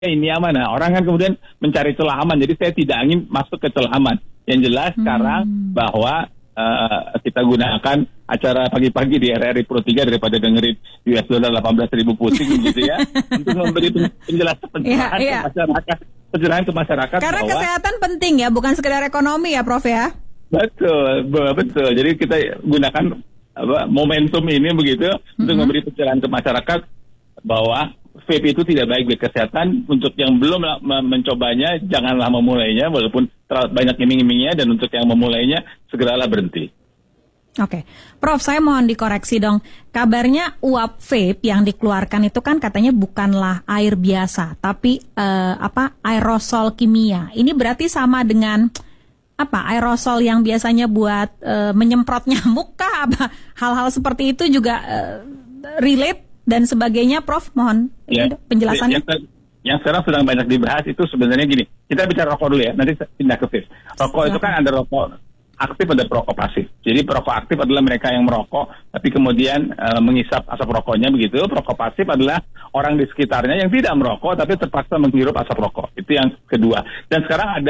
ini aman. Nah, orang kan kemudian mencari celah aman. Jadi saya tidak ingin masuk ke celah aman. Yang jelas sekarang bahwa kita gunakan acara pagi-pagi di RRI Pro 3 daripada dengerin US dollar 18.000 pusing gitu ya, untuk memberi penjelasan ke masyarakat, pencerahan ke masyarakat. Karena bahwa kesehatan penting ya, bukan sekedar ekonomi ya, Prof ya. Betul. Jadi kita gunakan momentum ini begitu untuk memberi pencerahan ke masyarakat bahwa vape itu tidak baik bagi kesehatan. Untuk yang belum mencobanya, janganlah memulainya walaupun banyak iming-imingnya, dan untuk yang memulainya segeralah berhenti. Oke, Prof, saya mohon dikoreksi dong. Kabarnya uap vape yang dikeluarkan itu kan katanya bukanlah air biasa, tapi aerosol kimia. Ini berarti sama dengan aerosol yang biasanya buat menyemprot nyamuk kah? Hal-hal seperti itu juga relate dan sebagainya, Prof. Mohon penjelasannya. Yang sekarang sedang banyak dibahas itu sebenarnya gini. Kita bicara rokok dulu ya, nanti pindah ke vape. Rokok itu kan ada rokok aktif, ada perokok pasif. Jadi perokok aktif adalah mereka yang merokok, tapi kemudian menghisap asap rokoknya begitu. Perokok pasif adalah orang di sekitarnya yang tidak merokok, tapi terpaksa menghirup asap rokok. Itu yang kedua. Dan sekarang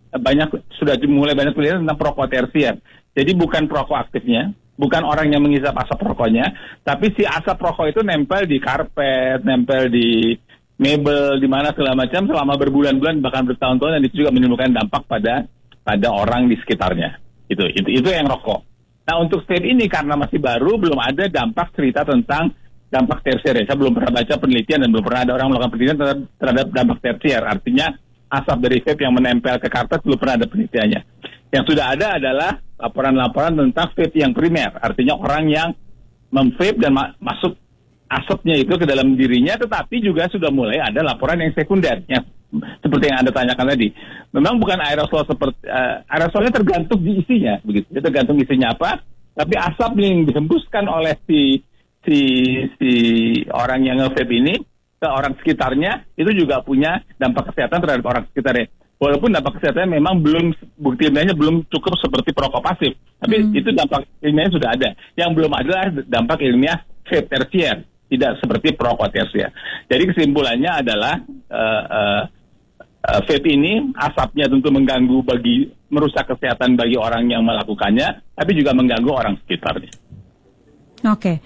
sudah mulai banyak penelitian tentang perokok tersier. Jadi bukan perokok aktifnya, bukan orang yang menghisap asap rokoknya, tapi si asap rokok itu nempel di karpet, nempel di mebel, di mana segala macam selama berbulan-bulan bahkan bertahun-tahun, dan itu juga menimbulkan dampak pada orang di sekitarnya. Itu yang rokok. Nah, untuk vape ini karena masih baru, belum ada cerita tentang dampak tersier. Saya belum pernah baca penelitian dan belum pernah ada orang melakukan penelitian terhadap dampak tersier. Artinya asap dari vape yang menempel ke karpet belum pernah ada penelitiannya. Yang sudah ada adalah laporan-laporan tentang vape yang primer. Artinya orang yang memvape dan masuk asapnya itu ke dalam dirinya, tetapi juga sudah mulai ada laporan yang sekunder, yang seperti yang Anda tanyakan tadi. Memang bukan aerosol aerosolnya tergantung di isinya, begitu. Tergantung isinya apa, tapi asap yang dihembuskan oleh si orang yang nge-vape ini ke orang sekitarnya itu juga punya dampak kesehatan terhadap orang sekitarnya. Walaupun dampak kesehatannya memang bukti ilmiahnya belum cukup seperti perokok pasif, tapi itu dampak ilmiahnya sudah ada. Yang belum adalah dampak ilmiah vape tersier, tidak seperti perokok tersier. Jadi kesimpulannya adalah vape ini asapnya tentu mengganggu merusak kesehatan bagi orang yang melakukannya, tapi juga mengganggu orang sekitarnya. Oke.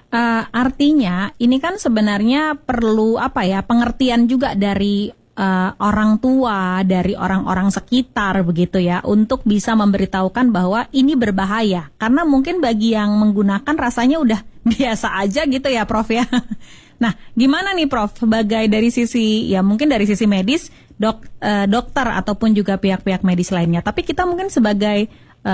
Artinya ini kan sebenarnya perlu pengertian juga dari orang tua, dari orang-orang sekitar begitu ya, untuk bisa memberitahukan bahwa ini berbahaya. Karena mungkin bagi yang menggunakan rasanya udah biasa aja gitu ya, Prof ya. Nah, gimana nih Prof, sebagai dari sisi mungkin dari sisi medis, dokter ataupun juga pihak-pihak medis lainnya. Tapi kita mungkin sebagai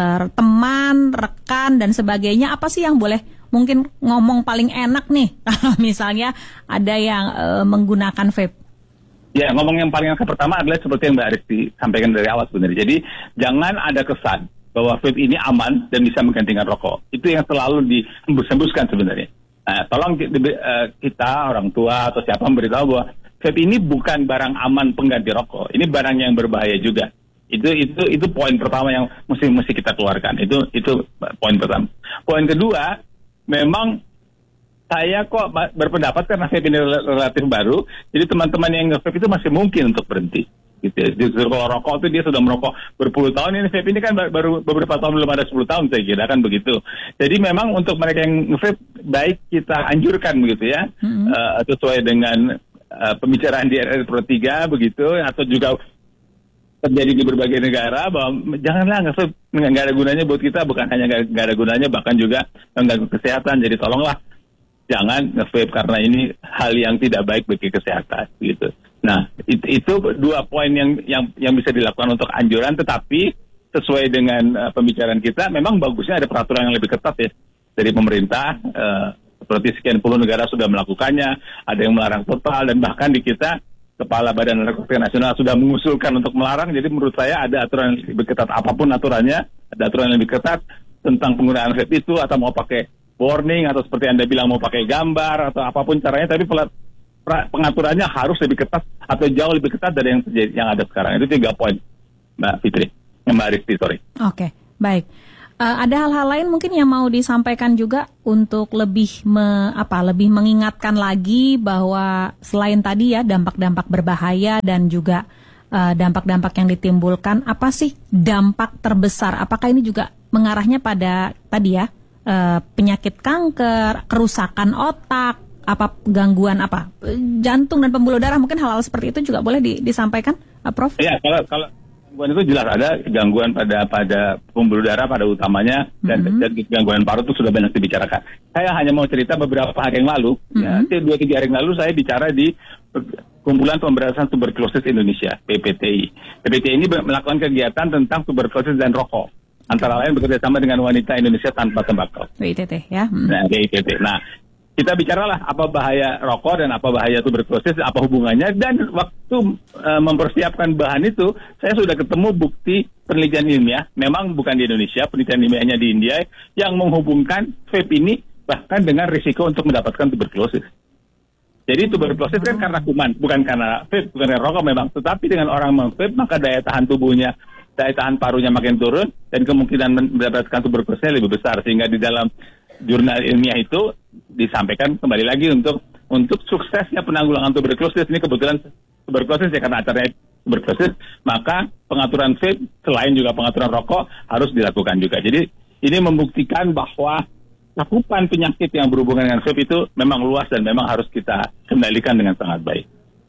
teman, rekan dan sebagainya, apa sih yang boleh mungkin ngomong paling enak nih kalau misalnya ada yang menggunakan vape? Ya, ngomong yang paling enak pertama adalah seperti yang Mbak Aristi sampaikan dari awal sebenarnya. Jadi jangan ada kesan bahwa vape ini aman dan bisa menggantikan rokok. Itu yang selalu dihembus-hembuskan sebenarnya. Nah, tolong kita orang tua atau siapa memberitahu bahwa vape ini bukan barang aman pengganti rokok. Ini barang yang berbahaya juga. Itu poin pertama yang mesti kita keluarkan. Itu poin pertama. Poin kedua, memang saya kok berpendapat karena vape ini relatif baru, jadi teman-teman yang nge-vape itu masih mungkin untuk berhenti. Gitu. Justru kalau rokok itu dia sudah merokok berpuluh tahun, ini vape ini kan baru beberapa tahun, belum ada 10 tahun saya kira kan begitu. Jadi memang untuk mereka yang nge-vape baik kita anjurkan begitu ya, sesuai dengan pembicaraan di RRI Pro 3 begitu, atau juga terjadi di berbagai negara bahwa janganlah nge-vape, nggak ada gunanya buat kita, bukan hanya nggak ada gunanya, bahkan juga mengganggu kesehatan. Jadi tolonglah jangan nge-vape karena ini hal yang tidak baik bagi kesehatan gitu. Nah, itu dua poin yang bisa dilakukan untuk anjuran, tetapi sesuai dengan pembicaraan kita, memang bagusnya ada peraturan yang lebih ketat ya dari pemerintah. Seperti sekian puluh negara sudah melakukannya, ada yang melarang total, dan bahkan di kita Kepala Badan Narkotika Nasional sudah mengusulkan untuk melarang. Jadi menurut saya ada aturan yang lebih ketat, apapun aturannya, ada aturan yang lebih ketat tentang penggunaan vape itu, atau mau pakai warning, atau seperti Anda bilang mau pakai gambar, atau apapun caranya, tapi pengaturannya harus lebih ketat atau jauh lebih ketat dari yang ada sekarang. Itu 3 poin, Mbak Fitri, Mbak Aristi, sorry. Oke, baik. Ada hal-hal lain mungkin yang mau disampaikan juga untuk lebih mengingatkan lagi bahwa selain tadi ya dampak-dampak berbahaya dan juga dampak-dampak yang ditimbulkan, apa sih dampak terbesar? Apakah ini juga mengarahnya pada tadi ya penyakit kanker, kerusakan otak, gangguan jantung dan pembuluh darah, mungkin hal-hal seperti itu juga boleh disampaikan, Prof? Ya, kalau gangguan itu jelas ada gangguan pada pembuluh darah pada utamanya dan gangguan paru itu sudah banyak dibicarakan. Saya hanya mau cerita beberapa hari yang lalu, 2-3 hari yang lalu saya bicara di Kumpulan Pemberantasan Tuberkulosis Indonesia (PPTI). PPTI ini melakukan kegiatan tentang tuberkulosis dan rokok, antara lain bekerjasama dengan Wanita Indonesia Tanpa Tembakau. WITT ya. Nah, WITT. Nah, kita bicaralah apa bahaya rokok dan apa bahaya tuberkulosis, apa hubungannya, dan waktu mempersiapkan bahan itu, saya sudah ketemu bukti penelitian ilmiah, memang bukan di Indonesia, penelitian ilmiahnya di India, yang menghubungkan vape ini bahkan dengan risiko untuk mendapatkan tuberkulosis. Jadi tuberkulosis kan karena kuman, bukan karena vape, bukan karena rokok memang, tetapi dengan orang meng-vape, maka daya tahan tubuhnya, daya tahan parunya makin turun, dan kemungkinan mendapatkan tuberkulosisnya lebih besar, sehingga di dalam jurnal ilmiah itu disampaikan kembali lagi untuk suksesnya penanggulangan tuberkulosis. Ini kebetulan tuberkulosis ya, karena acaranya tuberkulosis, maka pengaturan vape selain juga pengaturan rokok harus dilakukan juga. Jadi ini membuktikan bahwa cakupan penyakit yang berhubungan dengan vape itu memang luas dan memang harus kita kendalikan dengan sangat baik.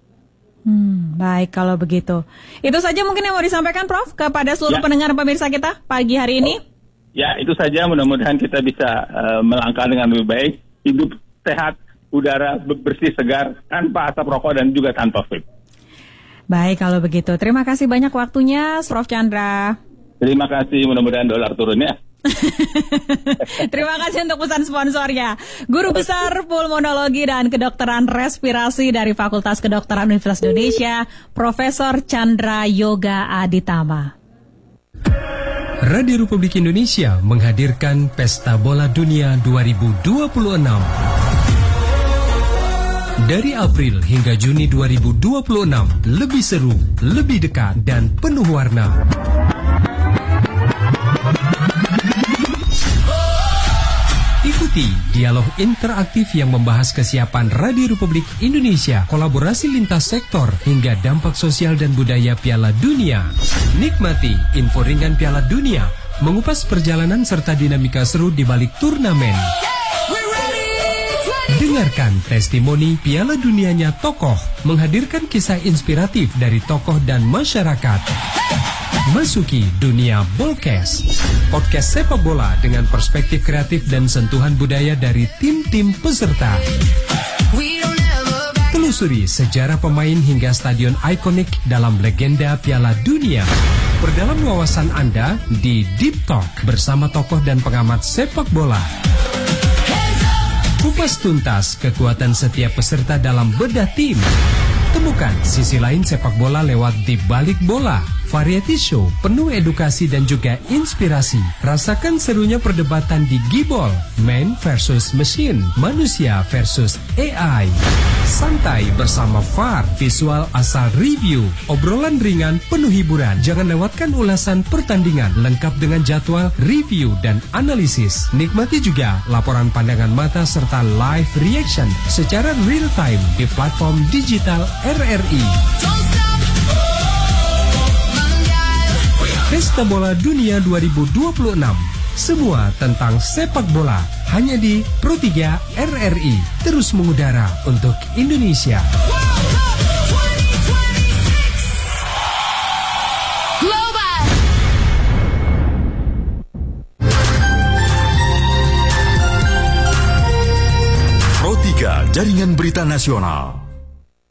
Baik kalau begitu. Itu saja mungkin yang mau disampaikan, Prof, kepada seluruh pendengar pemirsa kita pagi hari ini. Ya, itu saja. Mudah-mudahan kita bisa melangkah dengan lebih baik, hidup sehat, udara bersih segar, tanpa asap rokok dan juga tanpa vape. Baik, kalau begitu. Terima kasih banyak waktunya, Prof. Chandra. Terima kasih, mudah-mudahan dolar turun ya. Terima kasih untuk pesan sponsornya. Guru Besar Pulmonologi dan Kedokteran Respirasi dari Fakultas Kedokteran Universitas Indonesia, Profesor Chandra Yoga Aditama. Radio Republik Indonesia menghadirkan Pesta Bola Dunia 2026. Dari April hingga Juni 2026, lebih seru, lebih dekat, dan penuh warna. Ikuti dialog interaktif yang membahas kesiapan Radio Republik Indonesia, kolaborasi lintas sektor, hingga dampak sosial dan budaya Piala Dunia. Nikmati info ringan Piala Dunia, mengupas perjalanan serta dinamika seru di balik turnamen. Dengarkan testimoni Piala Dunianya tokoh, menghadirkan kisah inspiratif dari tokoh dan masyarakat. Masuki dunia Bolkes, podcast sepak bola dengan perspektif kreatif dan sentuhan budaya dari tim-tim peserta. Telusuri sejarah pemain hingga stadion ikonik dalam legenda Piala Dunia. Perdalam wawasan Anda di Deep Talk bersama tokoh dan pengamat sepak bola. Kupas tuntas kekuatan setiap peserta dalam bedah tim. Temukan sisi lain sepak bola lewat Di Balik Bola, variety show penuh edukasi dan juga inspirasi. Rasakan serunya perdebatan di Gibol, man versus machine, manusia versus AI. Santai bersama VAR, visual asal review, obrolan ringan penuh hiburan. Jangan lewatkan ulasan pertandingan lengkap dengan jadwal, review, dan analisis. Nikmati juga laporan pandangan mata serta live reaction secara real time di platform digital RRI. Pesta Bola Dunia 2026. Semua tentang sepak bola hanya di Pro 3 RRI. Terus mengudara untuk Indonesia. Pro 3 Jaringan Berita Nasional.